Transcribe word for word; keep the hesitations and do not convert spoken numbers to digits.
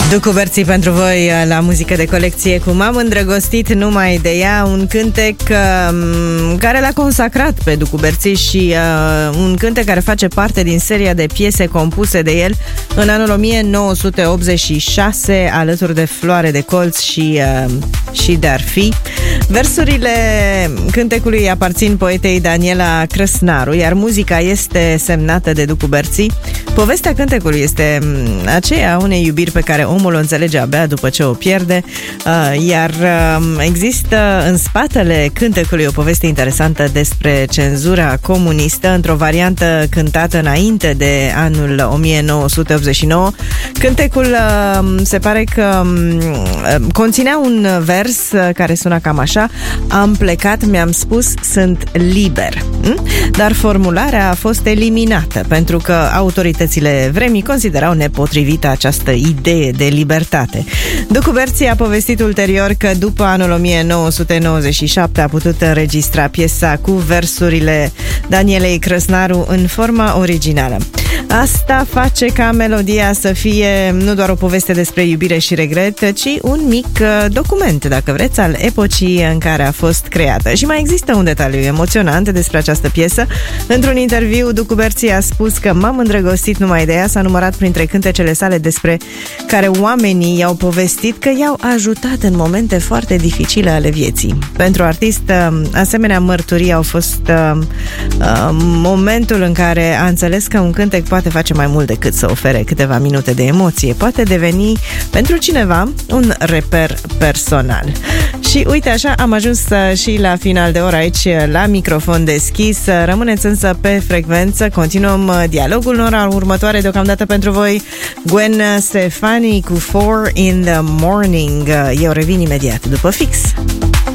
Ducuberții pentru voi la muzică de colecție cu M-am îndrăgostit numai de ea, un cântec uh, care l-a consacrat pe Ducuberții și uh, un cântec care face parte din seria de piese compuse de el în anul o mie nouă sute optzeci și șase, alături de Floare de colț și, uh, și De-ar fi. Versurile cântecului aparțin poetei Daniela Crăsnaru, iar muzica este semnată de Ducuberții. Povestea cântecului este aceea unei iubiri pe care omul o înțelege abia după ce o pierde, iar există în spatele cântecului o poveste interesantă despre cenzura comunistă într-o variantă cântată înainte de anul o mie nouă sute optzeci și nouă. Cântecul se pare că conținea un vers care suna cam așa: am plecat, mi-am spus, sunt liber. Dar formularea a fost eliminată pentru că autoritățile vremii considerau nepotrivită această idee de libertate. Ducuberții a povestit ulterior că după anul o mie nouă sute nouăzeci și șapte a putut înregistra piesa cu versurile Danielei Crăsnaru în forma originală. Asta face ca melodia să fie nu doar o poveste despre iubire și regret, ci un mic document, dacă vreți, al epocii în care a fost creată. Și mai există un detaliu emoționant despre această piesă. Într-un interviu, Ducuberții a spus că M-am îndrăgostit numai de ea s-a numărat printre cântecele sale despre care oamenii i-au povestit că i-au ajutat în momente foarte dificile ale vieții. Pentru artist, asemenea mărturii au fost uh, uh, momentul în care a înțeles că un cântec poate face mai mult decât să ofere câteva minute de emoție. Poate deveni pentru cineva un reper personal. Și uite așa, am ajuns și la final de oră aici la microfon deschis. Rămâneți însă pe frecvență, continuăm dialogul în ora următoare. Deocamdată pentru voi Gwen Stefani cu Four in the Morning. Eu revin imediat după fix.